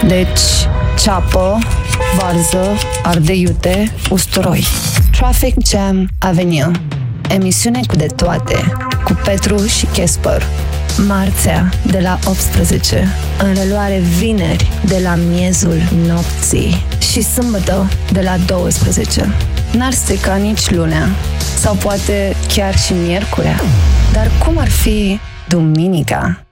Deci, ceapă, varză, ardei iute, usturoi. Traffic Jam Avenue. Emisiune cu de toate, cu Petru și Casper. Marțea de la 18, în reluare vineri de la miezul nopții și sâmbătă de la 12. N-ar strica nici lunea, sau poate chiar și miercurea. Dar cum ar fi duminica?